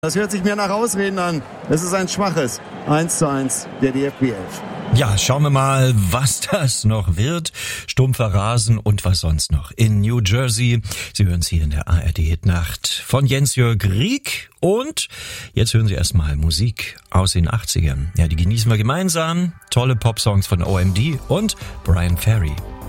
Das hört sich mir nach Ausreden an. Es ist ein schwaches 1:1 der DFB 11. Ja, schauen wir mal, was das noch wird. Stumpfer Rasen und was sonst noch in New Jersey. Sie hören es hier in der ARD-Hitnacht von Jens-Jörg Rieck. Und jetzt hören Sie erstmal Musik aus den 80ern. Ja, die genießen wir gemeinsam. Tolle Popsongs von OMD und Brian Ferry.